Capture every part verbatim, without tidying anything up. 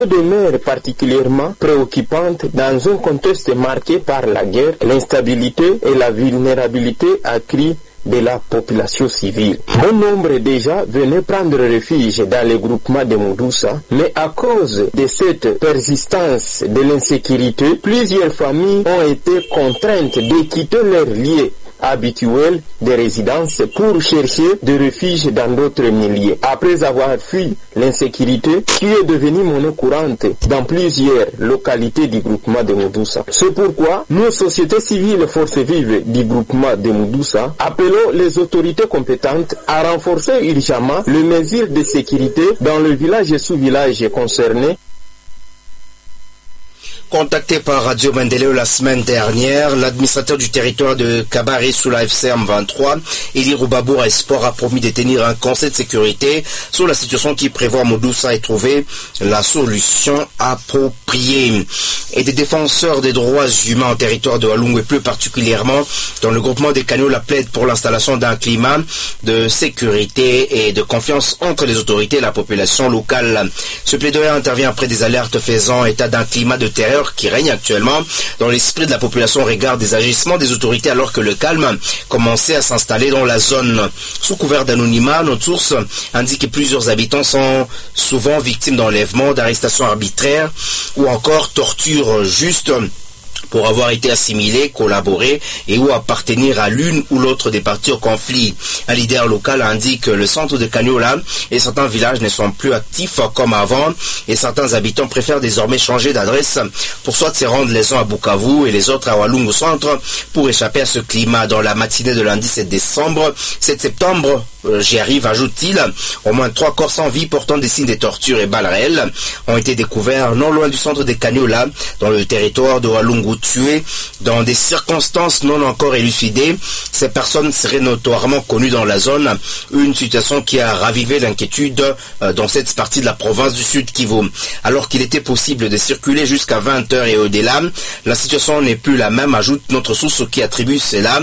demeure particulièrement préoccupante dans un contexte marqué par la guerre, l'instabilité et la vulnérabilité accrue de la population civile. Bon nombre déjà venaient prendre refuge dans les groupements de Mudoussa, mais à cause de cette persistance de l'insécurité, plusieurs familles ont été contraintes de quitter leurs lieux habituels de résidence pour chercher de refuge dans d'autres milieux. Après avoir fui l'insécurité qui est devenue monnaie courante dans plusieurs localités du groupement de Mudoussa. C'est pourquoi nous, sociétés civiles forces vives du groupement de Mudoussa, appelons les autorités compétentes à renforcer urgemment les mesures de sécurité dans le village et sous-village concernés. Contacté par Radio Mendeleo la semaine dernière, l'administrateur du territoire de Kabare sous la F C M vingt-trois, Eli Roubaboura Espoir, a promis de tenir un conseil de sécurité sur la situation qui prévoit Mudoussa et trouver la solution appropriée. Et des défenseurs des droits humains en territoire de Walungu et plus particulièrement dans le groupement des Kaniola plaident pour l'installation d'un climat de sécurité et de confiance entre les autorités et la population locale. Ce plaidoyer intervient après des alertes faisant état d'un climat de terreur qui règne actuellement dans l'esprit de la population au regard des agissements des autorités alors que le calme commençait à s'installer dans la zone. Sous couvert d'anonymat, notre source indique que plusieurs habitants sont souvent victimes d'enlèvements, d'arrestations arbitraires ou encore tortures juste pour avoir été assimilés, collaborés et ou appartenir à l'une ou l'autre des parties au conflit. Un leader local indique que le centre de Kaniola et certains villages ne sont plus actifs comme avant et certains habitants préfèrent désormais changer d'adresse pour soit se rendre les uns à Bukavu et les autres à Walungu centre pour échapper à ce climat. Dans la matinée de lundi sept décembre, sept septembre, Euh, j'y arrive, ajoute-t-il, au moins trois corps sans vie portant des signes de torture et balles réelles ont été découverts non loin du centre de Kaniola, dans le territoire de Walungu, tués dans des circonstances non encore élucidées. Ces personnes seraient notoirement connues dans la zone, une situation qui a ravivé l'inquiétude euh, dans cette partie de la province du Sud Kivu. Alors qu'il était possible de circuler jusqu'à vingt heures et au-delà, la situation n'est plus la même, ajoute notre source qui attribue cela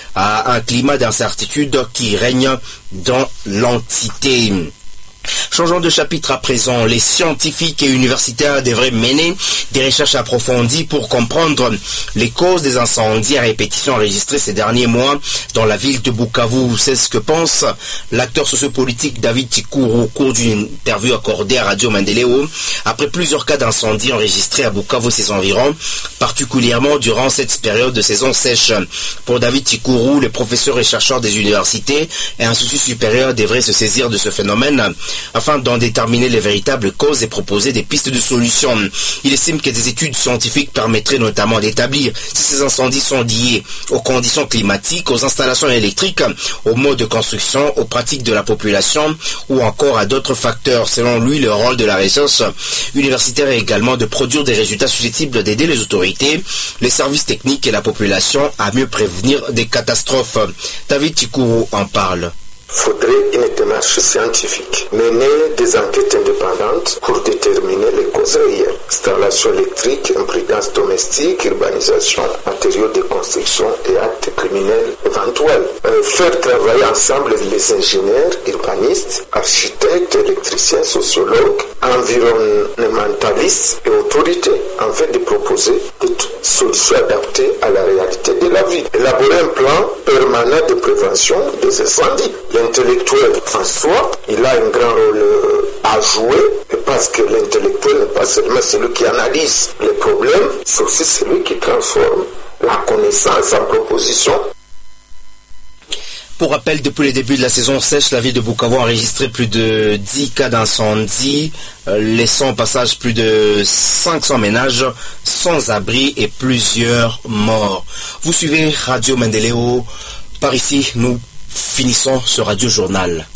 à un climat d'incertitude qui règne dans l'entité. Changeons de chapitre à présent. Les scientifiques et universitaires devraient mener des recherches approfondies pour comprendre les causes des incendies à répétition enregistrés ces derniers mois dans la ville de Bukavu. C'est ce que pense l'acteur sociopolitique David Chikuru au cours d'une interview accordée à Radio Mendeleo après plusieurs cas d'incendie enregistrés à Bukavu et ses environs, particulièrement durant cette période de saison sèche. Pour David Chikuru, les professeurs et chercheurs des universités et instituts supérieurs devraient se saisir de ce phénomène afin d'en déterminer les véritables causes et proposer des pistes de solutions. Il estime que des études scientifiques permettraient notamment d'établir si ces incendies sont liés aux conditions climatiques, aux installations électriques, aux modes de construction, aux pratiques de la population ou encore à d'autres facteurs. Selon lui, le rôle de la recherche universitaire est également de produire des résultats susceptibles d'aider les autorités, les services techniques et la population à mieux prévenir des catastrophes. David Chikuru en parle. Faudrait une démarche scientifique, mener des enquêtes indépendantes pour déterminer les causes réelles. Installation électrique, imprudence domestique, urbanisation, matériaux de construction et actes criminels éventuels. Euh, faire travailler ensemble les ingénieurs, urbanistes, architectes, électriciens, sociologues, environnementalistes et autorités, afin de proposer des solutions adaptées à la réalité de la vie. Élaborer un plan permanent de prévention des incendies. L'intellectuel en soi, il a un grand rôle à jouer, parce que l'intellectuel n'est pas seulement celui qui analyse les problèmes, c'est aussi celui qui transforme la connaissance en proposition. Pour rappel, depuis le début de la saison sèche, la ville de Bukavu a enregistré plus de dix cas d'incendie, laissant au passage plus de cinq cents ménages sans abri et plusieurs morts. Vous suivez Radio Mendeleo. Par ici, nous finissons ce radio journal.